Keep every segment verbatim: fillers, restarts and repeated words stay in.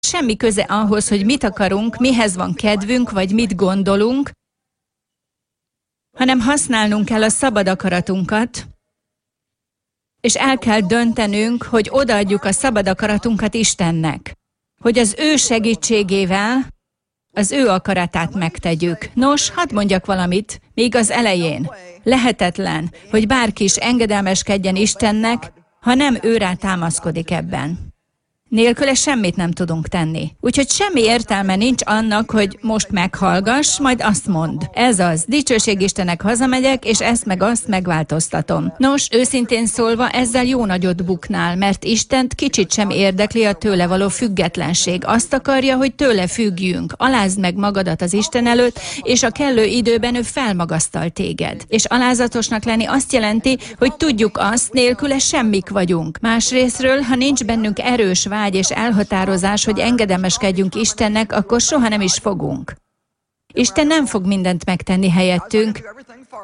semmi köze ahhoz, hogy mit akarunk, mihez van kedvünk, vagy mit gondolunk, hanem használnunk kell a szabad akaratunkat, és el kell döntenünk, hogy odaadjuk a szabad akaratunkat Istennek, hogy az ő segítségével az ő akaratát megtegyük. Nos, hadd mondjak valamit, még az elején. Lehetetlen, hogy bárki is engedelmeskedjen Istennek, ha nem őrá támaszkodik ebben. Nélküle semmit nem tudunk tenni. Úgyhogy semmi értelme nincs annak, hogy most meghallgass, majd azt mondd. Ez az, dicsőség Istennek, hazamegyek, és ezt meg azt megváltoztatom. Nos, őszintén szólva, ezzel jó nagyot buknál, mert Istent kicsit sem érdekli a tőle való függetlenség. Azt akarja, hogy tőle függjünk. Alázd meg magadat az Isten előtt, és a kellő időben ő felmagasztal téged. És alázatosnak lenni azt jelenti, hogy tudjuk azt, nélküle semmik vagyunk. Másrészről, ha nincs bennünk erős vágy és elhatározás, hogy engedelmeskedjünk Istennek, akkor soha nem is fogunk. Isten nem fog mindent megtenni helyettünk,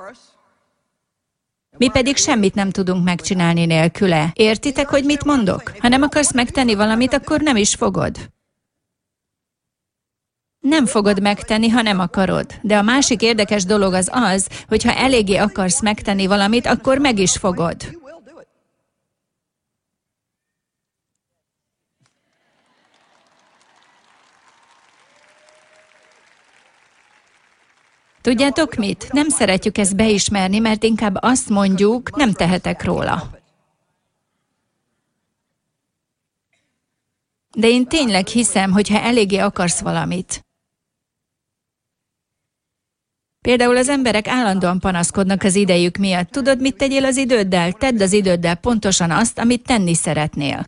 mi pedig semmit nem tudunk megcsinálni nélküle. Értitek, hogy mit mondok? Ha nem akarsz megtenni valamit, akkor nem is fogod. Nem fogod megtenni, ha nem akarod. De a másik érdekes dolog az az, hogy ha eléggé akarsz megtenni valamit, akkor meg is fogod. Tudjátok mit? Nem szeretjük ezt beismerni, mert inkább azt mondjuk, nem tehetek róla. De én tényleg hiszem, hogy ha eléggé akarsz valamit. Például az emberek állandóan panaszkodnak az idejük miatt. Tudod, mit tegyél az időddel? Tedd az időddel pontosan azt, amit tenni szeretnél.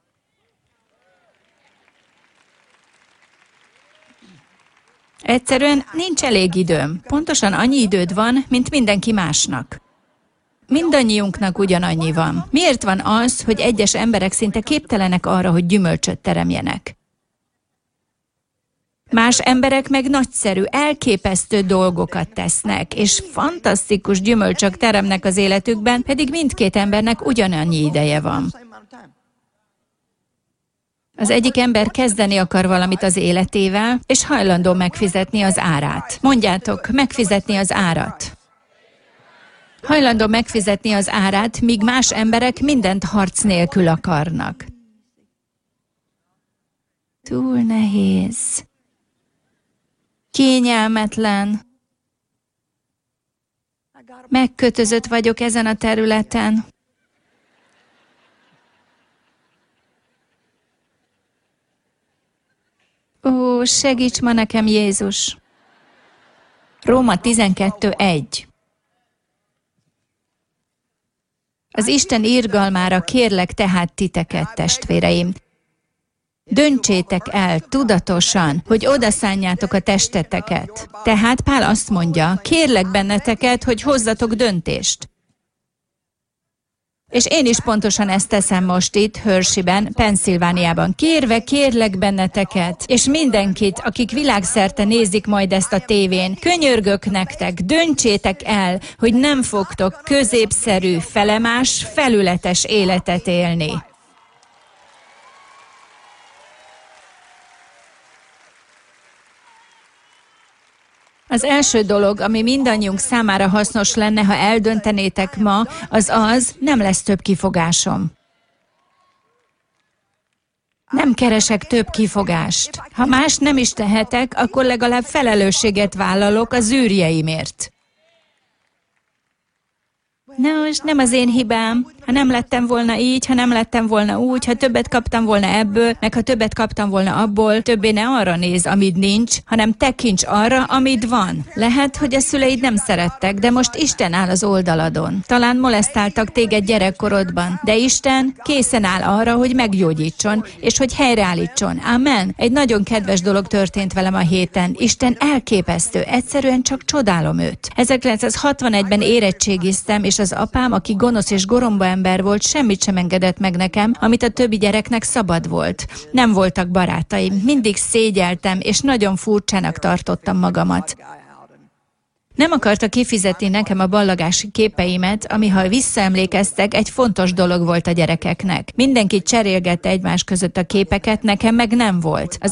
Egyszerűen nincs elég időm. Pontosan annyi időd van, mint mindenki másnak. Mindannyiunknak ugyanannyi van. Miért van az, hogy egyes emberek szinte képtelenek arra, hogy gyümölcsöt teremjenek? Más emberek meg nagyszerű, elképesztő dolgokat tesznek, és fantasztikus gyümölcsök teremnek az életükben, pedig mindkét embernek ugyanannyi ideje van. Az egyik ember kezdeni akar valamit az életével, és hajlandó megfizetni az árát. Mondjátok, megfizetni az árat. Hajlandó megfizetni az árát, míg más emberek mindent harc nélkül akarnak. Túl nehéz. Kényelmetlen. Megkötözött vagyok ezen a területen. Ó, segíts ma nekem, Jézus! Róma tizenkettő egy. Az Isten irgalmára kérlek tehát titeket, testvéreim. Döntsétek el tudatosan, hogy odaszánjátok a testeteket. Tehát Pál azt mondja, kérlek benneteket, hogy hozzatok döntést. És én is pontosan ezt teszem most itt, Hersheyben, Pennsylvániában. Kérve kérlek benneteket, és mindenkit, akik világszerte nézik majd ezt a tévén, könyörgök nektek, döntsétek el, hogy nem fogtok középszerű, felemás, felületes életet élni. Az első dolog, ami mindannyiunk számára hasznos lenne, ha eldöntenétek ma, az az, nem lesz több kifogásom. Nem keresek több kifogást. Ha más nem is tehetek, akkor legalább felelősséget vállalok az űrjeimért. Nos, nem az én hibám, ha nem lettem volna így, ha nem lettem volna úgy, ha többet kaptam volna ebből, meg ha többet kaptam volna abból, többé ne arra néz, amid nincs, hanem tekints arra, amid van. Lehet, hogy a szüleid nem szerettek, de most Isten áll az oldaladon. Talán molesztáltak téged gyerekkorodban, de Isten készen áll arra, hogy meggyógyítson, és hogy helyreállítson. Amen. Egy nagyon kedves dolog történt velem a héten. Isten elképesztő, egyszerűen csak csodálom őt. ezerkilencszázhatvanegyben érettségiztem, és az apám, aki gonosz és goromba ember volt, semmit sem engedett meg nekem, amit a többi gyereknek szabad volt. Nem voltak barátaim, mindig szégyeltem, és nagyon furcsának tartottam magamat. Nem akarta kifizetni nekem a ballagási képeimet, ami, ha visszaemlékeztek, egy fontos dolog volt a gyerekeknek. Mindenki cserélgette egymás között a képeket, nekem meg nem volt. Az